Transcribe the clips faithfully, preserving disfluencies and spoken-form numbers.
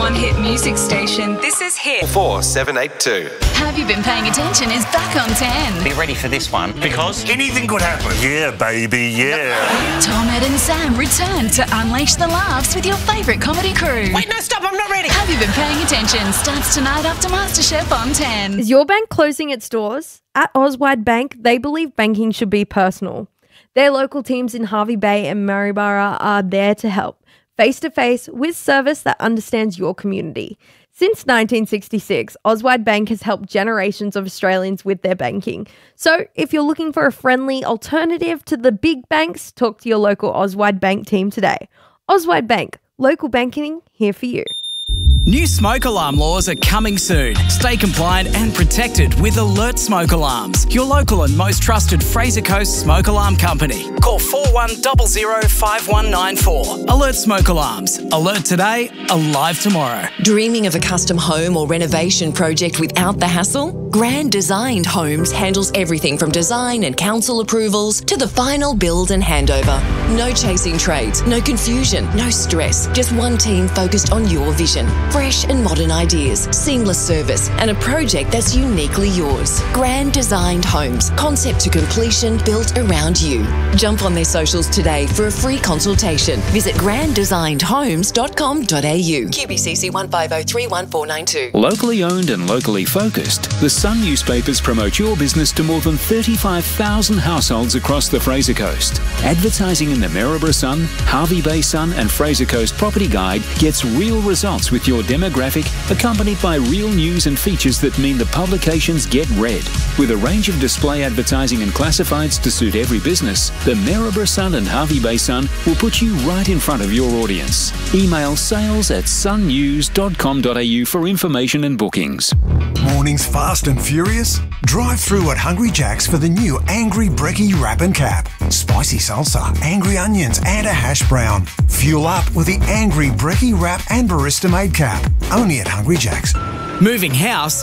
one hit music station. This is Hit. four seven eight two. Have You Been Paying Attention is back on ten. Be ready for this one, because anything could happen. Yeah, baby, yeah. Tom, Ed and Sam return to unleash the laughs with your favourite comedy crew. Wait, no, stop, I'm not ready. Have You Been Paying Attention starts tonight after MasterChef on ten. Is your bank closing its doors? At Auswide Bank, they believe banking should be personal. Their local teams in Hervey Bay and Maryborough are there to help, face-to-face with service that understands your community. Since nineteen sixty-six, Auswide Bank has helped generations of Australians with their banking. So if you're looking for a friendly alternative to the big banks, talk to your local Auswide Bank team today. Auswide Bank, local banking here for you. New smoke alarm laws are coming soon. Stay compliant and protected with Alert Smoke Alarms, your local and most trusted Fraser Coast smoke alarm company. Call four one zero zero five one nine four. Alert Smoke Alarms. Alert today, alive tomorrow. Dreaming of a custom home or renovation project without the hassle? Grand Designed Homes handles everything from design and council approvals to the final build and handover. No chasing trades, no confusion, no stress. Just one team focused on your vision. Fresh and modern ideas, seamless service, and a project that's uniquely yours. Grand Designed Homes, concept to completion, built around you. Jump on their socials today for a free consultation. Visit grand designed homes dot com dot a u. Q B C C one five zero three one four nine two. Locally owned and locally focused, the Sun newspapers promote your business to more than thirty-five thousand households across the Fraser Coast. Advertising in the Maryborough Sun, Hervey Bay Sun and Fraser Coast Property Guide gets real results with your demographic, accompanied by real news and features that mean the publications get read. With a range of display advertising and classifieds to suit every business, the Maryborough Sun and Hervey Bay Sun will put you right in front of your audience. Email sales at sun news dot com dot a u for information and bookings. Mornings fast and furious? Drive through at Hungry Jack's for the new Angry Brekkie Wrap and Cap. Spicy salsa, angry onions and a hash brown. Fuel up with the Angry Brekkie Wrap and Barista Made Cap. Only at Hungry Jack's. Moving house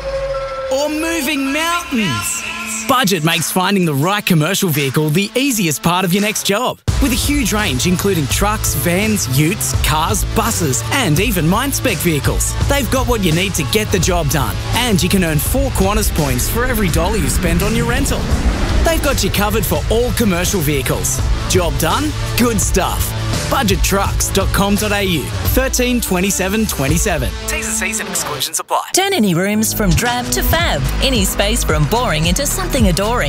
or moving mountains? Budget makes finding the right commercial vehicle the easiest part of your next job. With a huge range including trucks, vans, utes, cars, buses and even mine-spec vehicles. They've got what you need to get the job done. And you can earn four Qantas points for every dollar you spend on your rental. They've got you covered for all commercial vehicles. Job done? Good stuff. budget trucks dot com dot a u. thirteen twenty-seven twenty-seven. T's and C's and exclusions apply. Turn any rooms from drab to fab. Any space from boring into something adoring.